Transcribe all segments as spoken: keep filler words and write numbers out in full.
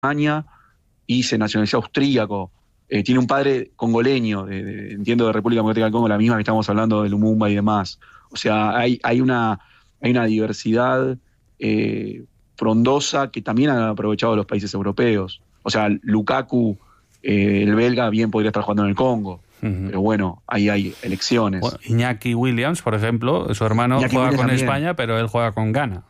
Alemania y se nacionalizó austríaco. Eh, tiene un padre congoleño, de, de, entiendo de República Democrática del Congo, la misma que estamos hablando de Lumumba y demás. O sea, hay, hay, una, hay una diversidad eh, frondosa que también han aprovechado los países europeos. O sea, Lukaku, eh, el belga, bien podría estar jugando en el Congo. Uh-huh. Pero bueno, ahí hay elecciones. Bueno, Iñaki Williams, por ejemplo, su hermano Iñaki juega Williams con también. España, pero él juega con Ghana.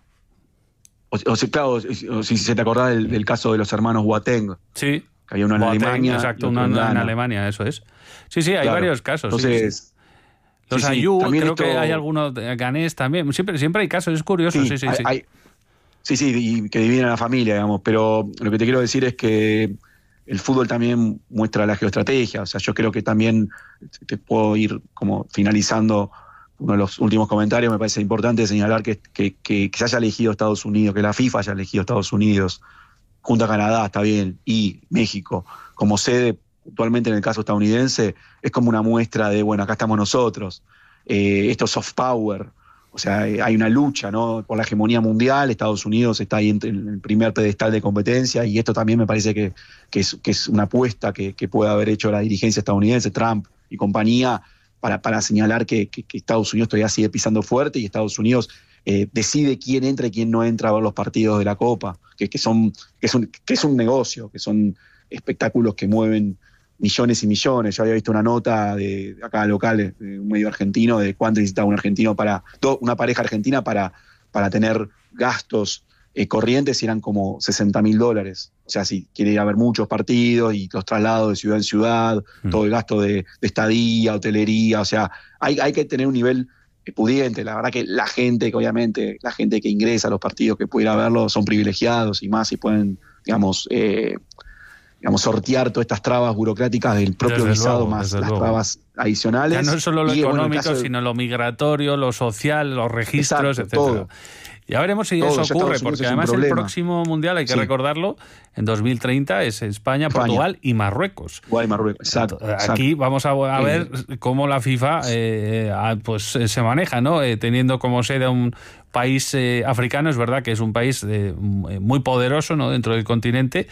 O, o sea, claro, o, si se te acordás del, del caso de los hermanos Boateng. Sí. Que había uno en Boateng, Alemania. Exacto, uno en, en Alemania, eso es. Sí, sí, hay claro. varios casos. Entonces, sí, sí. Los sí, Ayú, sí, creo esto... que hay algunos ganés también. Siempre, siempre hay casos, es curioso. Sí, sí, sí. Hay, sí. Hay, sí, sí, y que dividen a la familia, digamos. Pero lo que te quiero decir es que el fútbol también muestra la geoestrategia. O sea, yo creo que también te puedo ir como finalizando uno de los últimos comentarios. Me parece importante señalar que, que, que, que se haya elegido Estados Unidos, que la FIFA haya elegido Estados Unidos, junto a Canadá, está bien, y México, como sede puntualmente en el caso estadounidense, es como una muestra de, bueno, acá estamos nosotros. Eh, esto es soft power. O sea, hay una lucha, ¿no?, por la hegemonía mundial. Estados Unidos está ahí en el primer pedestal de competencia, y esto también me parece que, que, es, que es una apuesta que, que puede haber hecho la dirigencia estadounidense, Trump y compañía, para, para señalar que, que, que Estados Unidos todavía sigue pisando fuerte, y Estados Unidos eh, decide quién entra y quién no entra a ver los partidos de la Copa, que, que, son, que, es un, que es un negocio, que son espectáculos que mueven millones y millones. Yo había visto una nota de acá local, de un medio argentino, de cuánto necesitaba un argentino para, una pareja argentina para, para tener gastos eh, corrientes, y eran como sesenta mil dólares. O sea, si quiere ir a ver muchos partidos y los traslados de ciudad en ciudad, mm. todo el gasto de, de estadía, hotelería, o sea, hay, hay que tener un nivel pudiente. La verdad que la gente, que obviamente, la gente que ingresa a los partidos, que puede ir a verlos, son privilegiados, y más si pueden, digamos, eh, digamos, sortear todas estas trabas burocráticas del propio desde visado, luego, más las luego. trabas adicionales. Ya no es solo lo y, económico, bueno, de... sino lo migratorio, lo social, los registros, Exacto, etcétera. Todo. Ya veremos si todo, eso ocurre, porque además el próximo Mundial, hay que sí. recordarlo, en dos mil treinta es España, España, Portugal y Marruecos. Igual y Marruecos, exacto. Aquí exacto. vamos a, a ver eh. cómo la FIFA eh, pues se maneja, ¿no? Eh, teniendo como sede un país eh, africano. Es verdad que es un país eh, muy poderoso, ¿no?, dentro del continente.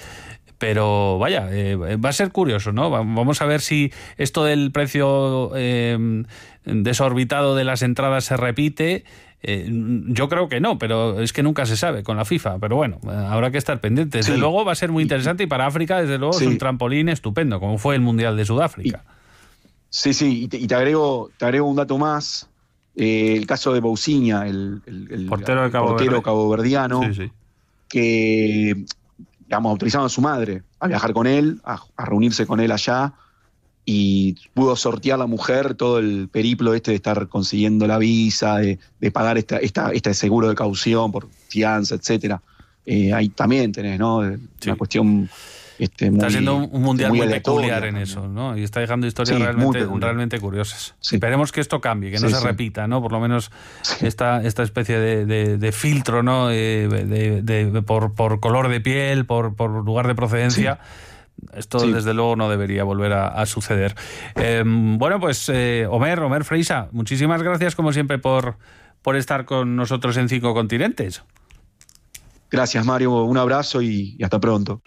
Pero vaya, eh, va a ser curioso, ¿no? Vamos a ver si esto del precio eh, desorbitado de las entradas se repite. Eh, yo creo que no, pero es que nunca se sabe con la FIFA. Pero bueno, habrá que estar pendientes. Desde sí. luego va a ser muy interesante, y para África, desde luego, sí. es un trampolín estupendo, como fue el Mundial de Sudáfrica. Y, sí, sí, y te, y te agrego te agrego un dato más. Eh, el caso de Bousinha, el, el, el portero, de Cabo portero Verde. caboverdiano, sí, sí. que... digamos, autorizaron a su madre a viajar con él, a, a reunirse con él allá, y pudo sortear la mujer todo el periplo este de estar consiguiendo la visa, de, de pagar esta, esta, este seguro de caución por fianza, etcétera. Eh, ahí también tenés, ¿no? Una sí. cuestión este, muy... Está siendo un mundial muy, muy peculiar en también. eso, ¿no? Y está dejando historias sí, realmente, realmente curiosas. Sí. Esperemos que esto cambie, que no sí, se sí. repita, ¿no? Por lo menos sí. esta, esta especie de, de, de filtro, ¿no? Eh, de, de, de, por, por color de piel, por, por lugar de procedencia. Sí. Esto, sí. desde luego, no debería volver a, a suceder. Eh, bueno, pues, eh, Omer, Omer Freisa, muchísimas gracias, como siempre, por, por estar con nosotros en Cinco Continentes. Gracias, Mario. Un abrazo y, y hasta pronto.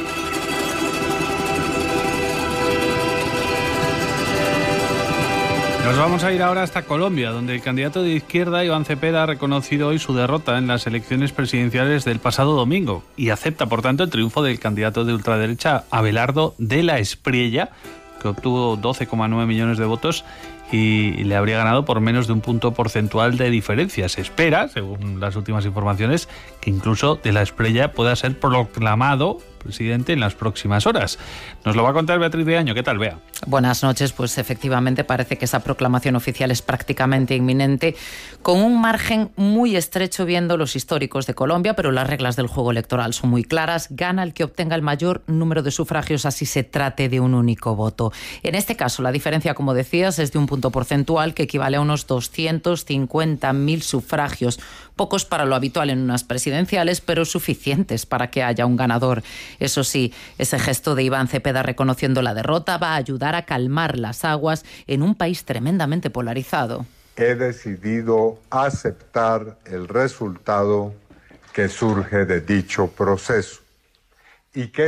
Nos vamos a ir ahora hasta Colombia, donde el candidato de izquierda, Iván Cepeda, ha reconocido hoy su derrota en las elecciones presidenciales del pasado domingo y acepta, por tanto, el triunfo del candidato de ultraderecha, Abelardo de la Espriella, que obtuvo doce coma nueve millones de votos y le habría ganado por menos de un punto porcentual de diferencia. Se espera, según las últimas informaciones, que incluso de la Espriella pueda ser proclamado presidente en las próximas horas. Nos lo va a contar Beatriz de Año. ¿Qué tal, Bea? Buenas noches. Pues efectivamente parece que esa proclamación oficial es prácticamente inminente, con un margen muy estrecho viendo los históricos de Colombia, pero las reglas del juego electoral son muy claras. Gana el que obtenga el mayor número de sufragios, así se trate de un único voto. En este caso, la diferencia, como decías, es de un punto porcentual que equivale a unos doscientos cincuenta mil sufragios. Pocos para lo habitual en unas presidenciales, pero suficientes para que haya un ganador. Eso sí, ese gesto de Iván Cepeda reconociendo la derrota va a ayudar a calmar las aguas en un país tremendamente polarizado. He decidido aceptar el resultado que surge de dicho proceso y que